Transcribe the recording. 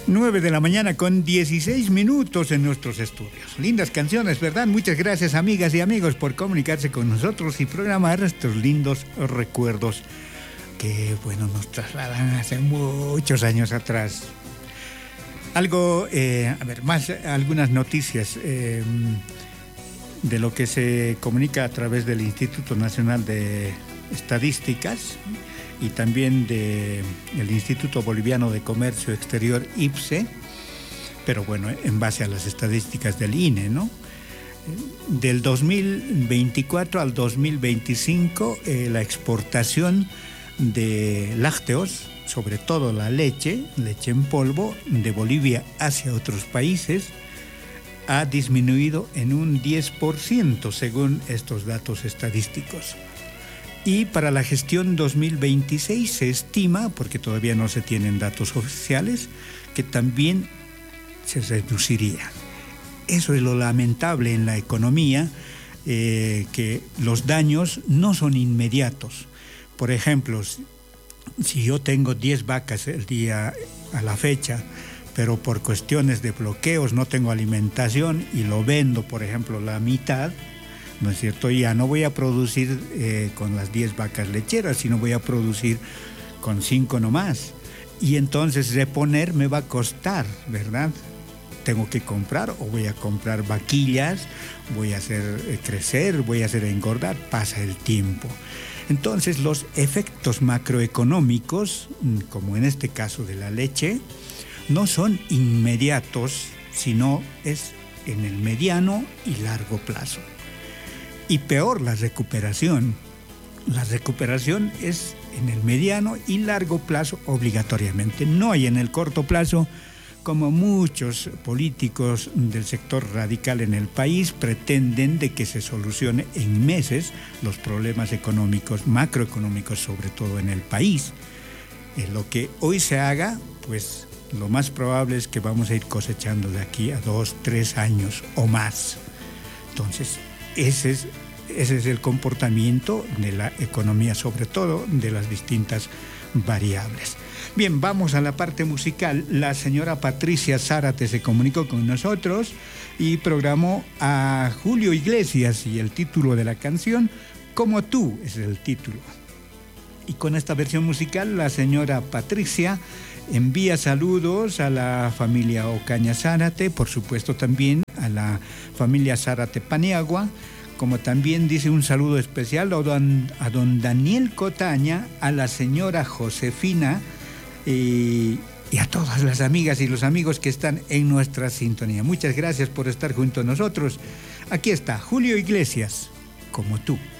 9 de la mañana con 16 minutos en nuestros estudios. Lindas canciones, ¿verdad? Muchas gracias, amigas y amigos, por comunicarse con nosotros y programar estos lindos recuerdos que, bueno, nos trasladan hace muchos años atrás. Algunas noticias de lo que se comunica a través del Instituto Nacional de Estadísticas y también del Instituto Boliviano de Comercio Exterior, IPSE, pero bueno, en base a las estadísticas del INE, ¿no? Del 2024 al 2025, la exportación de lácteos, sobre todo la leche en polvo, de Bolivia hacia otros países, ha disminuido en un 10% según estos datos estadísticos. Y para la gestión 2026 se estima, porque todavía no se tienen datos oficiales, que también se reduciría. Eso es lo lamentable en la economía, que los daños no son inmediatos. Por ejemplo, si yo tengo 10 vacas el día a la fecha, pero por cuestiones de bloqueos no tengo alimentación y lo vendo, por ejemplo, la mitad, ¿no es cierto? Ya no voy a producir con las 10 vacas lecheras, sino voy a producir con 5 nomás. Y entonces reponer me va a costar, ¿verdad? Tengo que comprar o voy a comprar vaquillas, voy a hacer crecer, voy a hacer engordar, pasa el tiempo. Entonces los efectos macroeconómicos, como en este caso de la leche, no son inmediatos, sino es en el mediano y largo plazo. Y peor, la recuperación. La recuperación es en el mediano y largo plazo obligatoriamente. No hay en el corto plazo, como muchos políticos del sector radical en el país pretenden de que se solucione en meses los problemas económicos, macroeconómicos, sobre todo en el país. Lo que hoy se haga, pues lo más probable es que vamos a ir cosechando de aquí a 2, 3 años o más. Entonces, ese es el comportamiento de la economía, sobre todo de las distintas variables. Bien, vamos a la parte musical. La señora Patricia Zárate se comunicó con nosotros y programó a Julio Iglesias, y el título de la canción, Como tú, es el título. Y con esta versión musical, la señora Patricia envía saludos a la familia Ocaña Zárate, por supuesto también a la familia Zárate Paniagua, como también dice un saludo especial a don Daniel Cotaña, a la señora Josefina y a todas las amigas y los amigos que están en nuestra sintonía. Muchas gracias por estar junto a nosotros. Aquí está Julio Iglesias, Como tú.